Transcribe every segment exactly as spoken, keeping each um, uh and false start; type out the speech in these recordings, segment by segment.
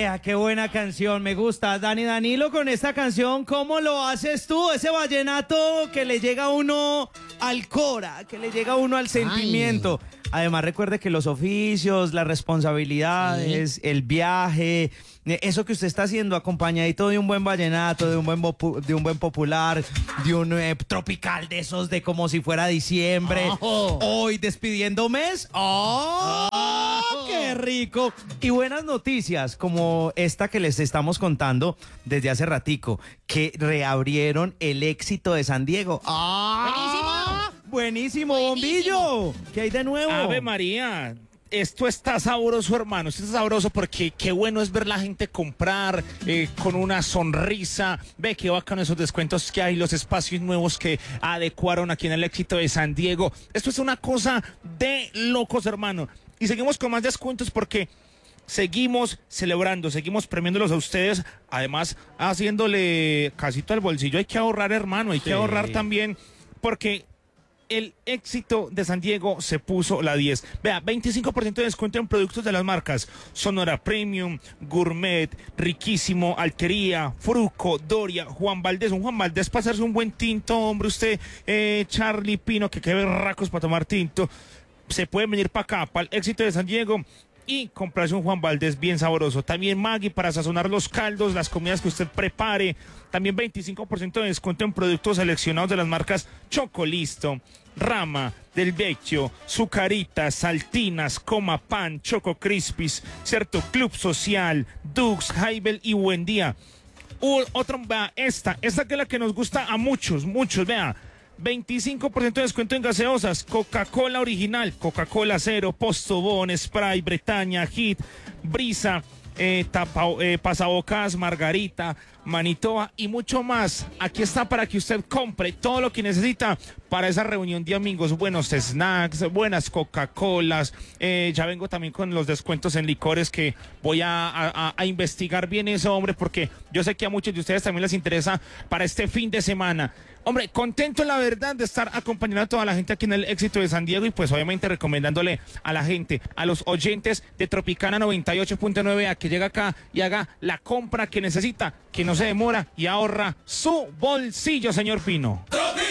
Vea, qué buena canción, me gusta. Dani Danilo, con esta canción, ¿cómo lo haces tú? Ese vallenato que le llega a uno al cora, que le llega a uno al sentimiento. Ay. Además, recuerde que los oficios, las responsabilidades, sí. el viaje, eso que usted está haciendo acompañadito de un buen vallenato, de un buen, de un buen popular, de un eh, tropical de esos de como si fuera diciembre, oh. hoy despidiendo mes. ¡Oh! oh. ¡Qué rico! Y buenas noticias como esta que les estamos contando desde hace ratico, que reabrieron el Éxito de San Diego. ¡Ah! ¡Buenísimo! Buenísimo, Bombillo. ¿Qué hay de nuevo? Ave María, esto está sabroso, hermano. Esto está sabroso porque qué bueno es ver la gente comprar eh, con una sonrisa. Ve qué bacano esos descuentos que hay, los espacios nuevos que adecuaron aquí en el Éxito de San Diego. Esto es una cosa de locos, hermano. Y seguimos con más descuentos porque seguimos celebrando, seguimos premiándolos a ustedes. Además, haciéndole casito al bolsillo. Hay que ahorrar, hermano. Hay sí. que ahorrar también porque el Éxito de San Diego se puso la diez. Vea, veinticinco por ciento de descuento en productos de las marcas Sonora Premium, Gourmet, Riquísimo, Alquería, Fruco, Doria, Juan Valdés. Un Juan Valdés para hacerse un buen tinto, hombre, usted, eh, Charlie Pino, que quede racos para tomar tinto. Se pueden venir para acá, para el Éxito de San Diego, y comprarse un Juan Valdés bien sabroso. También Maggi para sazonar los caldos, las comidas que usted prepare. También veinticinco por ciento de descuento en productos seleccionados de las marcas Chocolisto, Rama, Del Vecchio, Zucaritas, Saltinas, Coma Pan, Choco Crispis, cierto, Club Social, Dux, Jaibel y Buen Día. Uh, otra, vea, esta, esta que es la que nos gusta a muchos, muchos, vea. veinticinco por ciento de descuento en gaseosas, Coca-Cola original, Coca-Cola Cero, Postobón, Sprite, Bretaña, Hit, Brisa, eh, tapa, eh, Pasabocas, Margarita, Manitoba y mucho más. Aquí está para que usted compre todo lo que necesita para esa reunión de amigos. Buenos snacks, buenas Coca-Colas. Eh, ya vengo también con los descuentos en licores que voy a, a, a investigar bien eso, hombre, porque yo sé que a muchos de ustedes también les interesa para este fin de semana. Hombre, contento la verdad de estar acompañando a toda la gente aquí en el Éxito de San Diego y pues obviamente recomendándole a la gente, a los oyentes de Tropicana noventa y ocho punto nueve a que llegue acá y haga la compra que necesita, que no se demora y ahorra su bolsillo, señor Pino.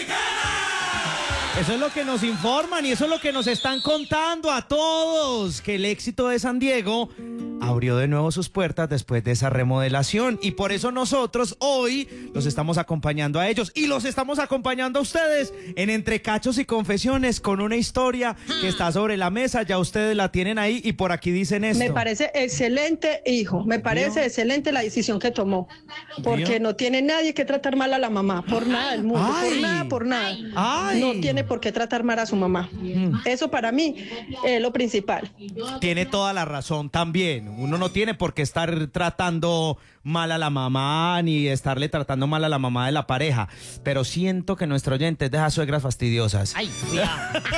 Eso es lo que nos informan y eso es lo que nos están contando a todos, que el Éxito de San Diego abrió de nuevo sus puertas después de esa remodelación y por eso nosotros hoy los estamos acompañando a ellos y los estamos acompañando a ustedes en Entre Cachos y Confesiones con una historia que está sobre la mesa, ya ustedes la tienen ahí y por aquí dicen esto. Me parece excelente, hijo, me parece ¿Vio? excelente la decisión que tomó, porque ¿Vio? no tiene nadie que tratar mal a la mamá, por nada del mundo, Ay. por nada, por nada, Ay. no tiene por qué tratar mal a su mamá, mm. eso para mí es lo principal. Tiene toda la razón también. Uno no tiene por qué estar tratando mal a la mamá ni estarle tratando mal a la mamá de la pareja, pero siento que nuestro oyente deja suegras fastidiosas. Ay, cuidado.